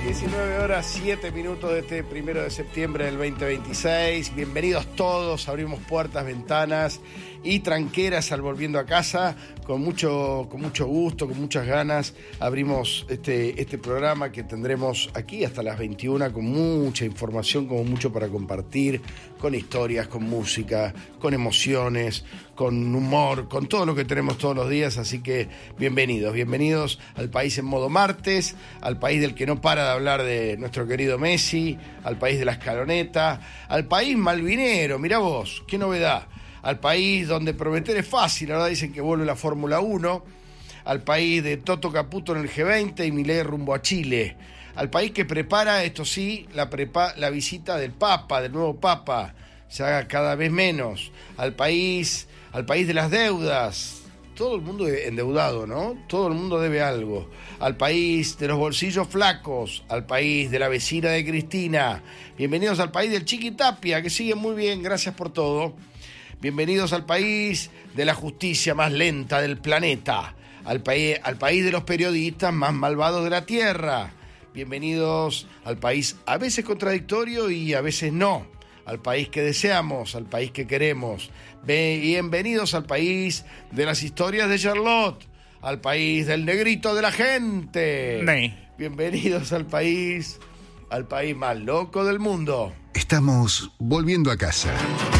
19 horas 7 minutos de este 1 de septiembre del 2026. Bienvenidos todos, abrimos puertas, ventanas y tranqueras al Volviendo a Casa. Con mucho gusto, con muchas ganas, abrimos este programa que tendremos aquí hasta las 21 con mucha información, con mucho para compartir, con historias, con música, con emociones, con humor, con todo lo que tenemos todos los días. Así que bienvenidos al país en modo martes, al país del que no para de hablar de nuestro querido Messi, al país de la escaloneta, al país malvinero, mirá vos, qué novedad. Al país donde prometer es fácil, ahora dicen que vuelve la Fórmula 1, al país de Toto Caputo en el G20 y Milei rumbo a Chile, al país que prepara, esto sí, la visita del Papa, del nuevo Papa, se haga cada vez menos, al país de las deudas, todo el mundo endeudado, ¿no? Todo el mundo debe algo, al país de los bolsillos flacos, al país de la vecina de Cristina, bienvenidos al país del Chiqui Tapia, que sigue muy bien, gracias por todo. Bienvenidos al país de la justicia más lenta del planeta, al país de los periodistas más malvados de la tierra. Bienvenidos al país a veces contradictorio y a veces no, al país que deseamos, al país que queremos. Bienvenidos al país de las historias de Charlotte, al país del negrito de la gente. Nee. Bienvenidos al país más loco del mundo. Estamos volviendo a casa.